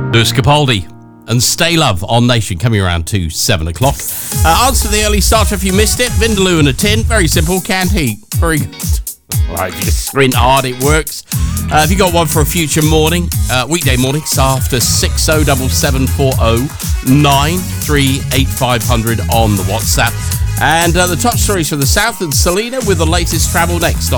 Lewis Capaldi and Stay Love on Nation, coming around to 7 o'clock. Answer the early starter if you missed it. Vindaloo in a tin. Very simple. Canned heat. Very good. Right, if you just sprint hard, it works. If you got one for a future morning, weekday mornings after 607740 938 on the WhatsApp. And the top stories from the south, and Selena with the latest travel next on